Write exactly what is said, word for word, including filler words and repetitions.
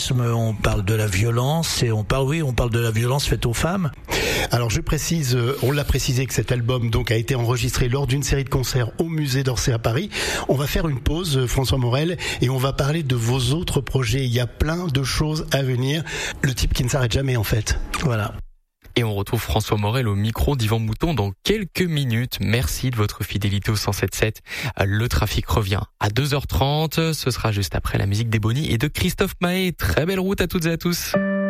racisme, on parle de la violence et on parle, oui, on parle de la violence faite aux femmes. Alors je précise, on l'a précisé que cet album donc a été enregistré lors d'une série de concerts au musée d'Orsay à Paris. On va faire une pause, François Morel, et on va parler de vos autres projets. Il y a plein de choses à venir. Le type qui ne s'arrête jamais en fait. Voilà. Et on retrouve François Morel au micro d'Yvan Mouton dans quelques minutes. Merci de votre fidélité au cent sept sept. Le trafic revient à deux heures trente. Ce sera juste après la musique d'Ebony et de Christophe Maé. Très belle route à toutes et à tous.